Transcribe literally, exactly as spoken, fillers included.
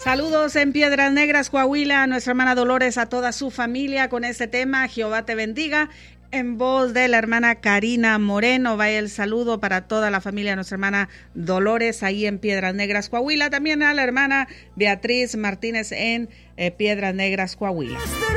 Saludos en Piedras Negras, Coahuila, a nuestra hermana Dolores, a toda su familia con este tema, Jehová te bendiga. En voz de la hermana Karina Moreno, vaya el saludo para toda la familia de nuestra hermana Dolores, ahí en Piedras Negras, Coahuila. También a la hermana Beatriz Martínez en eh, Piedras Negras, Coahuila.